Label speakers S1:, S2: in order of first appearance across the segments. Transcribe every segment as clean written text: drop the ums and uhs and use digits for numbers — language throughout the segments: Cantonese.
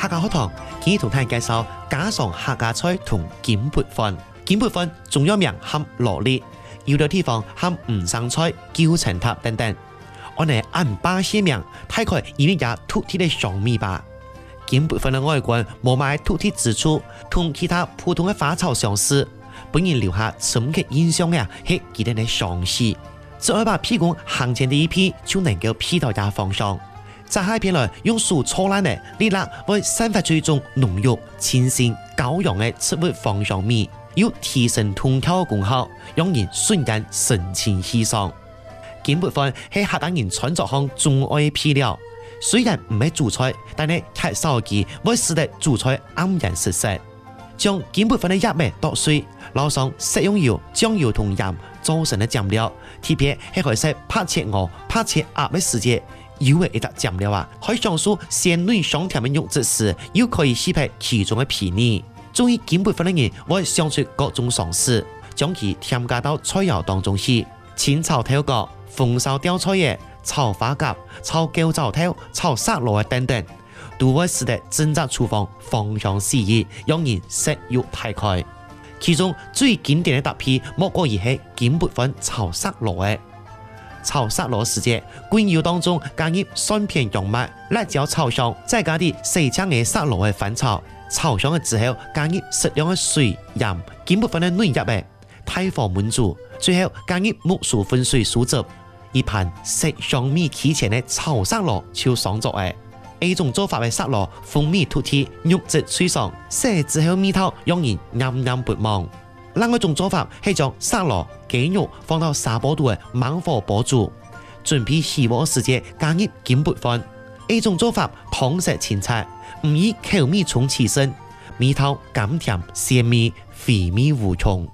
S1: 客家學堂今日同大家介紹家常客家菜同金砵飯。金砵飯中藥名含羅列，有的地方含五生菜、九層塔等等。我哋按巴些名，大概因為也土地的香味吧。金砵飯的外觀無賣土地之處，同其他普通的花草相似，本人留下深刻印象嘅係佢哋嘅相似。只要把屁股行前第一批，就能夠劈到一方向。摘下片來，用手搓爛嘅粒粒會散發出一種濃郁、清新、高揚嘅植物芳香味。有提神通透嘅功效，讓人瞬間神清氣爽。金砵飯係客家人創作項重愛配料，雖然唔係主菜，但係太少機會使得主菜黯然失色。將金砵飯嘅葉尾剁碎，撈上食用油、醬油同鹽做成嘅醬料，特別係可以使拍切鵝、拍切鴨嘅時節，有嘅一笪醬料啊，可以上述鮮嫩香甜嘅肉質時，又可以吸拍其中嘅皮泥。中意金砵飯嘅人會想出各種嘗試，將其添加到菜肴當中去，清炒頭角、紅燒吊菜葉、炒花甲、炒狗爪頭、炒沙螺等等，都會使得整個廚房芳香四溢，讓人食欲大開。其中最經典嘅搭配莫過於係金砵飯炒沙螺嘅。炒沙螺時節，滾油當中加入蒜片、洋麥、辣椒炒香，再加啲細槍嘅沙螺嘅翻炒。炒香嘅之後，加入適量嘅水、鹽、金砵飯嘅嫩葉嘅，大火燜煮，最後加入木薯粉水素汁，一盤色香味齊全嘅炒沙螺就上桌嘅。呢種做法嘅沙螺風味突出，肉質脆爽，食之後味道讓人念念不忘。另外一種做法係將沙螺、雞肉放到沙煲度嘅猛火煲煮，準備起鍋時節加入金砵飯。呢種做法湯色清澈，唔以口味重起身，味道甘甜鮮味，肥味無窮。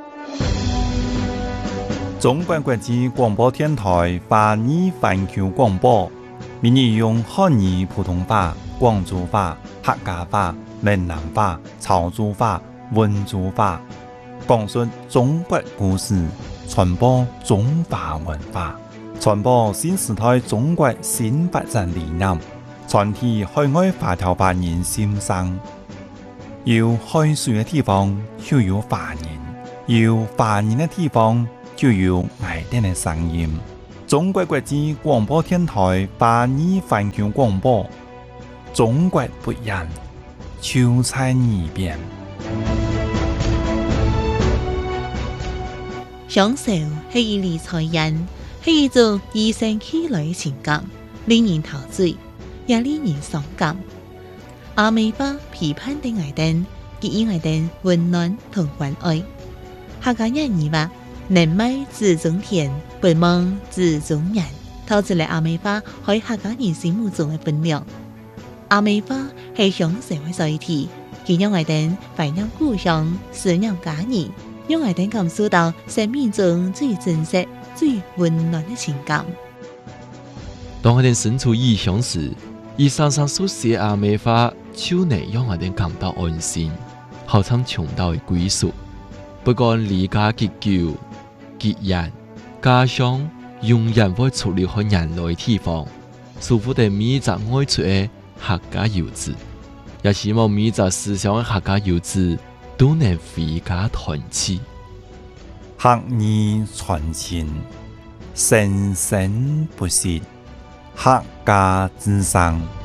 S2: 中國國際廣播電台華語環球廣播，每日用漢語、普通話、廣州話、客家話、閩南話、潮州話、溫州話，講述中國故事，傳播中華文化，傳播新時代中國新發展理念，傳遞海外華僑華人心聲。有海水嘅地方就有華人，有華人嘅地方就有愛人嘅聲音。中國國際廣播電台華語環球廣播，中國不一樣，就在耳邊。
S3: 享受係一類財人，係一種與生俱來嘅情感，令人陶醉，也令人傷感。阿美花批判的愛人，給予愛人溫暖同關愛。客家人語話：能賣自種田，不忘自種人，透出嚟阿美花喺客家人心目中嘅分量。阿美花係享受嘅載體，佢讓愛人懷念故鄉，思念家人，讓愛人感受到生命中最真實、最溫暖嘅情感。
S4: 當我哋身處異鄉時，以常常書寫阿美花，就能讓我哋感到安心，好像尋到嘅歸屬。不管離家結久、結人，家鄉永遠會出離開人類地方。祝福哋每一個愛出嘅客家遊子，也希望每一個思鄉嘅客家遊子都能回家團聚。
S2: 客語傳情，生生不息，客家之聲。